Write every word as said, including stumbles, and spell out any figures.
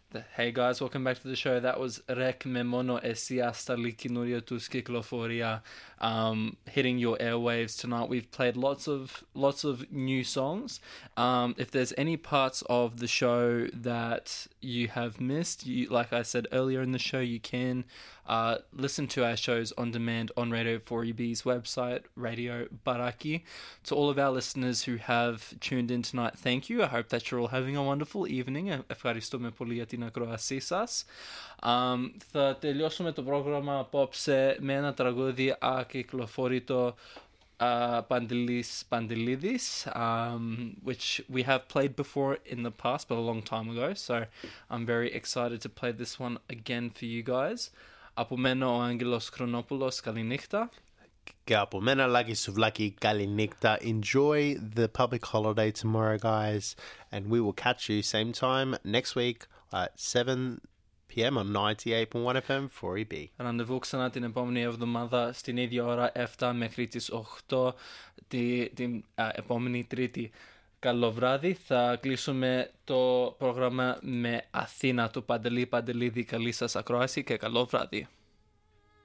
Hey guys, welcome back to the show. That was Rek Me Mono Esi Asta Likinuria Tus Kikloforia um hitting your airwaves tonight. We've played lots of lots of new songs. Um if there's any parts of the show that you have missed, you like I said earlier in the show, you can uh listen to our shows on demand on Radio four E B's website, Radio Baraki. To all of our listeners who have tuned in tonight, thank you. I hope that you're all having a wonderful evening. Ευχαριστούμε πολύ για την ακροασή σας. Um, θα τελειώσουμε το πρόγραμμα απόψε με ένα τραγούδι ακυκλοφορείτο uh, Pantelis Pantelidis, um, which we have played before in the past, but a long time ago. So I'm very excited to play this one again for you guys. Από μένα ο Άγγελος Χρονόπουλος, καληνύχτα. Και από μένα, Λάκη Σουβλάκη, καληνύχτα. Enjoy the public holiday tomorrow, guys, and we will catch you same time next week at seven p.m. on ninety-eight point one F M four E B. Ραντεβού ξανά την επόμενη εβδομάδα στην ίδια ώρα επτά μέχρι τις οκτώ τη, την α, επόμενη Τρίτη. Καλό βράδυ. Θα κλείσουμε το πρόγραμμα με Αθήνα του Παντελή Παντελίδη. Καλή σας ακρόαση και καλό βράδυ.